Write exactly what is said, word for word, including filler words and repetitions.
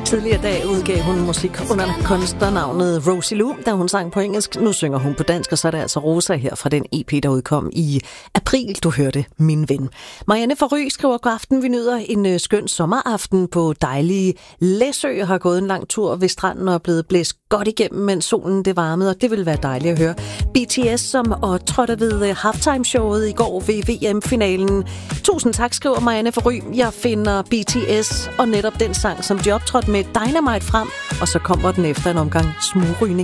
Tidligere dag udgav hun musik under kunstnernavnet Rosie Lou, da hun sang på engelsk. Nu synger hun på dansk, og så er det altså Rosa her fra den E P, der udkom i april. Du hørte Min Ven. Marianne fra Ry skriver: God aften, vi nyder en skøn sommeraften på dejlige Læsø. Jeg har gået en lang tur ved stranden og er blevet blæst godt igennem, mens solen det varmede, og det ville være dejligt at høre. B T S, som optrådte ved halftime-showet i går ved V M-finalen. Tusind tak, skriver Marianne fra Ry. Jeg finder B T S og netop den sang, som de optrådte med, Dynamite frem, og så kommer den efter en omgang smugrygning.